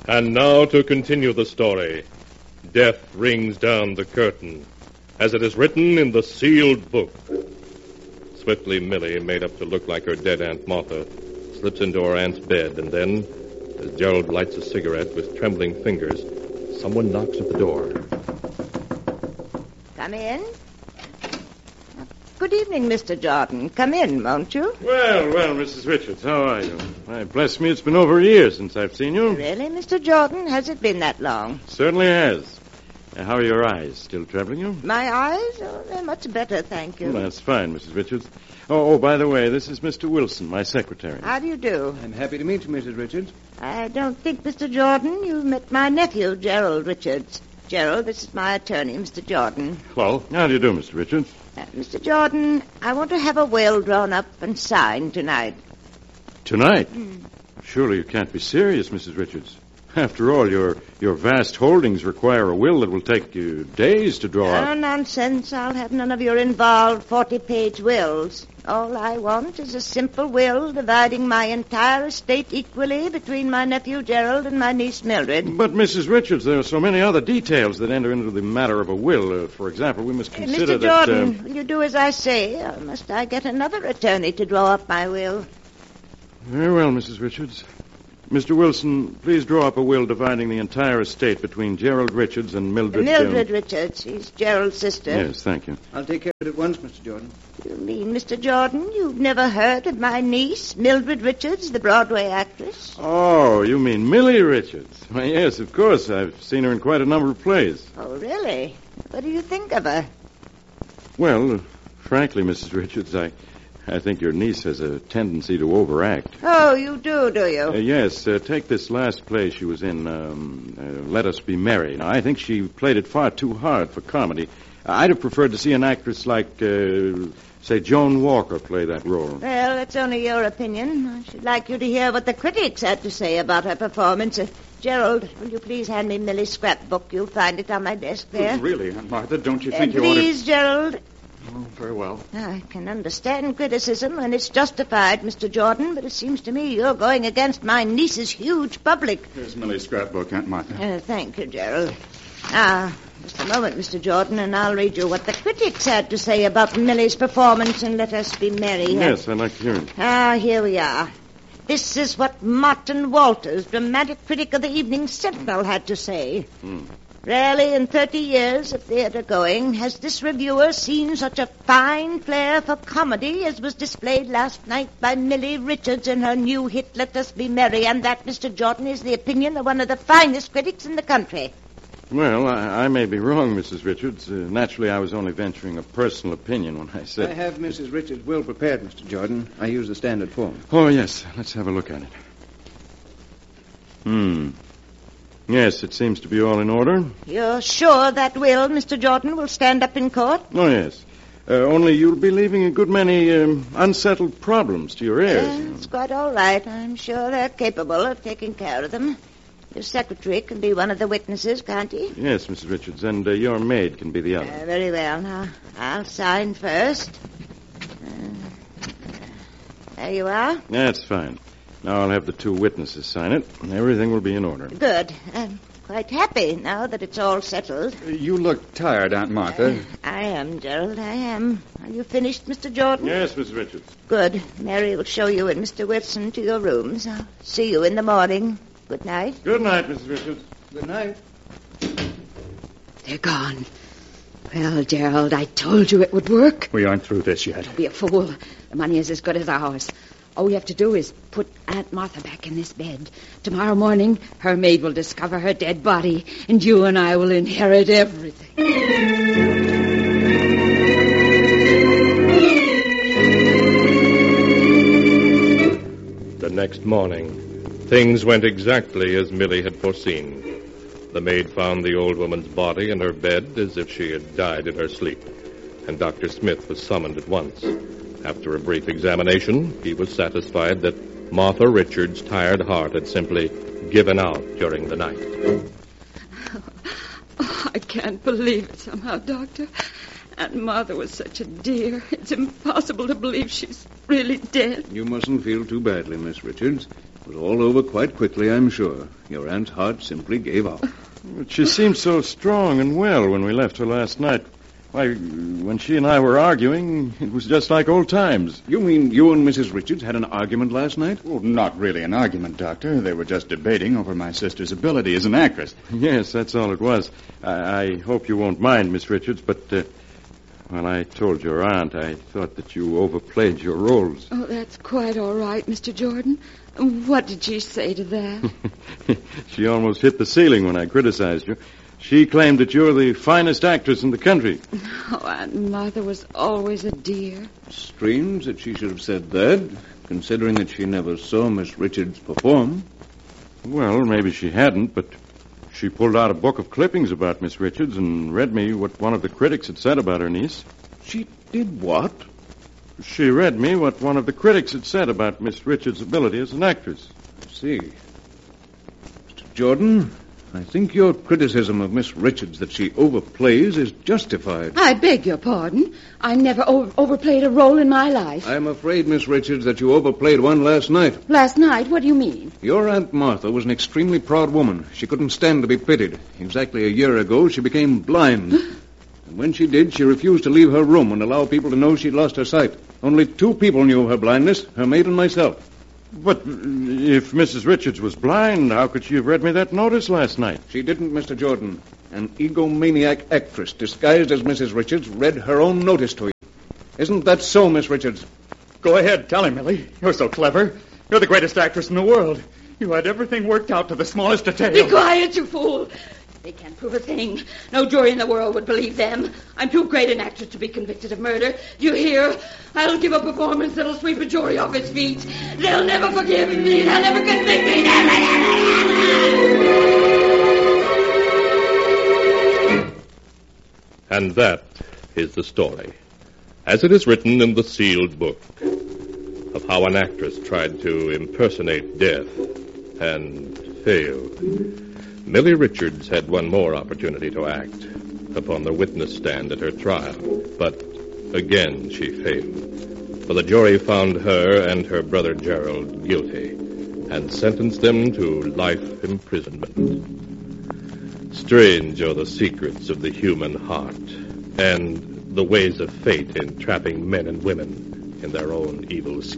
And now to continue the story. Death rings down the curtain, as it is written in the sealed book. Swiftly, Millie, made up to look like her dead Aunt Martha, slips into her aunt's bed, and then, as Gerald lights a cigarette with trembling fingers, someone knocks at the door. Come in. Good evening, Mr. Jordan. Come in, won't you? Well, Mrs. Richards, how are you? Why, bless me, it's been over a year since I've seen you. Really, Mr. Jordan? Has it been that long? Certainly has. How are your eyes? Still troubling you? My eyes? Oh, they're much better, thank you. Well, that's fine, Mrs. Richards. Oh, by the way, this is Mr. Wilson, my secretary. How do you do? I'm happy to meet you, Mrs. Richards. I don't think, Mr. Jordan, you've met my nephew, Gerald Richards. Gerald, this is my attorney, Mr. Jordan. Well, how do you do, Mr. Richards? Mr. Jordan, I want to have a will drawn up and signed tonight. Tonight? Surely you can't be serious, Mrs. Richards. After all, your vast holdings require a will that will take you days to draw up. Oh, nonsense. I'll have none of your involved 40-page wills. All I want is a simple will dividing my entire estate equally between my nephew Gerald and my niece Mildred. But, Mrs. Richards, there are so many other details that enter into the matter of a will. For example, we must consider Mr. Jordan, will you do as I say, or must I get another attorney to draw up my will? Very well, Mrs. Richards. Mr. Wilson, please draw up a will dividing the entire estate between Gerald Richards and Mildred... Mildred Richards. She's Gerald's sister. Yes, thank you. I'll take care of it at once, Mr. Jordan. You mean, Mr. Jordan, you've never heard of my niece, Mildred Richards, the Broadway actress? Oh, you mean Millie Richards. Why, yes, of course. I've seen her in quite a number of plays. Oh, really? What do you think of her? Well, frankly, Mrs. Richards, I think your niece has a tendency to overact. Oh, you do you? Yes, take this last play she was in, Let Us Be Merry. Now, I think she played it far too hard for comedy. I'd have preferred to see an actress like, say, Joan Walker play that role. Well, that's only your opinion. I should like you to hear what the critics had to say about her performance. Gerald, will you please hand me Millie's scrapbook? You'll find it on my desk there. Really, Aunt Martha, don't you think you ought to... Please, Gerald. Oh, very well. I can understand criticism when it's justified, Mr. Jordan, but it seems to me you're going against my niece's huge public. Here's Millie's scrapbook, Aunt Martha. Thank you, Gerald. Now, just a moment, Mr. Jordan, and I'll read you what the critics had to say about Millie's performance in Let Us Be Merry. Yes, I'd like to hear it. Here we are. This is what Martin Walters, dramatic critic of the Evening Sentinel, had to say. Rarely in 30 years of theater-going has this reviewer seen such a fine flair for comedy as was displayed last night by Millie Richards in her new hit, Let Us Be Merry, and that, Mr. Jordan, is the opinion of one of the finest critics in the country. Well, I may be wrong, Mrs. Richards. Naturally, I was only venturing a personal opinion when I said... I have Mrs. Richards' will prepared, Mr. Jordan. I use the standard form. Oh, yes. Let's have a look at it. Yes, it seems to be all in order. You're sure that will, Mr. Jordan, will stand up in court? Oh, yes. Only you'll be leaving a good many unsettled problems to your heirs. It's quite all right. I'm sure they're capable of taking care of them. Your secretary can be one of the witnesses, can't he? Yes, Mrs. Richards, and your maid can be the other. Very well. Now, I'll sign first. There you are. That's fine. Now I'll have the two witnesses sign it, and everything will be in order. Good. I'm quite happy now that it's all settled. You look tired, Aunt Martha. I am, Gerald, I am. Are you finished, Mr. Jordan? Yes, Mrs. Richards. Good. Mary will show you and Mr. Wilson to your rooms. I'll see you in the morning. Good night. Good night, Mrs. Richards. Good night. They're gone. Well, Gerald, I told you it would work. We aren't through this yet. Don't be a fool. The money is as good as ours. All we have to do is put Aunt Martha back in this bed. Tomorrow morning, her maid will discover her dead body, and you and I will inherit everything. The next morning, things went exactly as Millie had foreseen. The maid found the old woman's body in her bed as if she had died in her sleep, and Dr. Smith was summoned at once. After a brief examination, he was satisfied that Martha Richards' tired heart had simply given out during the night. Oh, I can't believe it somehow, Doctor. Aunt Martha was such a dear. It's impossible to believe she's really dead. You mustn't feel too badly, Miss Richards. It was all over quite quickly, I'm sure. Your aunt's heart simply gave out. But she seemed so strong and well when we left her last night. Why, when she and I were arguing, it was just like old times. You mean you and Mrs. Richards had an argument last night? Well, not really an argument, Doctor. They were just debating over my sister's ability as an actress. Yes, that's all it was. I hope you won't mind, Miss Richards, but when I told your aunt, I thought that you overplayed your roles. Oh, that's quite all right, Mr. Jordan. What did she say to that? She almost hit the ceiling when I criticized you. She claimed that you're the finest actress in the country. Oh, Aunt Martha was always a dear. Strange that she should have said that, considering that she never saw Miss Richards perform. Well, maybe she hadn't, but she pulled out a book of clippings about Miss Richards and read me what one of the critics had said about her niece. She did what? She read me what one of the critics had said about Miss Richards' ability as an actress. I see. Mr. Jordan, I think your criticism of Miss Richards that she overplays is justified. I beg your pardon. I never overplayed a role in my life. I'm afraid, Miss Richards, that you overplayed one last night. Last night? What do you mean? Your Aunt Martha was an extremely proud woman. She couldn't stand to be pitied. Exactly a year ago, she became blind. And when she did, she refused to leave her room and allow people to know she'd lost her sight. Only 2 people knew of her blindness, her maid and myself. But if Mrs. Richards was blind, how could she have read me that notice last night? She didn't, Mr. Jordan. An egomaniac actress disguised as Mrs. Richards read her own notice to you. Isn't that so, Miss Richards? Go ahead, tell him, Millie. You're so clever. You're the greatest actress in the world. You had everything worked out to the smallest detail. Be quiet, you fool. They can't prove a thing. No jury in the world would believe them. I'm too great an actress to be convicted of murder. Do you hear? I'll give a performance that'll sweep a jury off its feet. They'll never forgive me. They'll never convict me. Never, never, never. And that is the story, as it is written in the sealed book, of how an actress tried to impersonate death and failed. Millie Richards had one more opportunity to act upon the witness stand at her trial, but again she failed. For the jury found her and her brother Gerald guilty and sentenced them to life imprisonment. Strange are the secrets of the human heart and the ways of fate in trapping men and women in their own evil schemes.